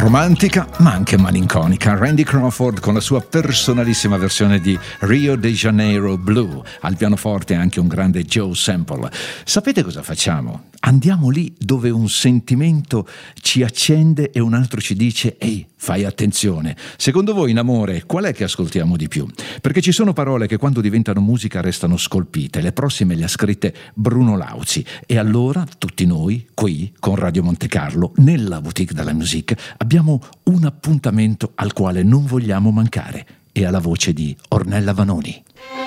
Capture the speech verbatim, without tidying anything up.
romantica ma anche malinconica. Randy Crawford con la sua personalissima versione di Rio de Janeiro Blue, al pianoforte anche un grande Joe Sample. Sapete cosa facciamo? Andiamo lì dove un sentimento ci accende e un altro ci dice ehi, fai attenzione. Secondo voi in amore qual è che ascoltiamo di più? Perché ci sono parole che quando diventano musica restano scolpite. Le prossime le ha scritte Bruno Lauzi, e allora tutti noi qui con Radio Monte Carlo nella Boutique de la Musique abbiamo un appuntamento al quale non vogliamo mancare, e alla voce di Ornella Vanoni.